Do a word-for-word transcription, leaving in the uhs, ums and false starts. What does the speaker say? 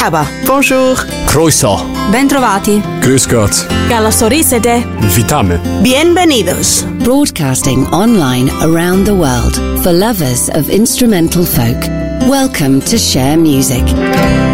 Merhaba. Bonjour. Croeso. Bentrovati. Grüß Gott. Καλωσορίσετε. Witamy. Bienvenidos. Broadcasting online around the world for lovers of instrumental folk. Welcome to Share Music.